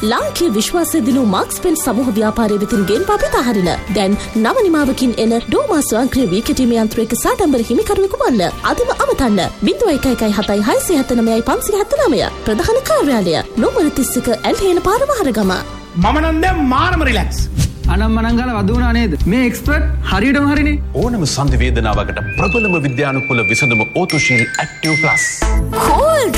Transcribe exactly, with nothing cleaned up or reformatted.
ලාංකීය විශ්වාසය දිනු මාක්ස් පෙන් සමූහ ව්‍යාපාරයේ වෙතින් ගෙන්වා පිට හරින. දැන් නව නිමාවකින් එන ඩෝමා ස්වයංක්‍රීය වී කැටීම යන්ත්‍රයක සාඩම්බර හිමිකරුවෙකු වන්න. අදම අමතන්න ज़ीरो एक एक हताई हाई से हत्ත නවයයි පන්සිය හත්ත නවය ප්‍රධාන කාර්යාලය නොමර තිස් එක ඇල්හේන පාර මහරගම. මම නම් දැන් මාරම රිලැක්ස්. අනම්මනම් ගාලා වදුණා නේද? මේ එක්ස්පර්ට් හරියටම හරිනේ. ඕනම සංදි වේදනාවකට ප්‍රබලම විද්‍යානුකූල විසඳුම ඕතෝශීල් ඇක්ටිව් ප්ලස්. කෝල්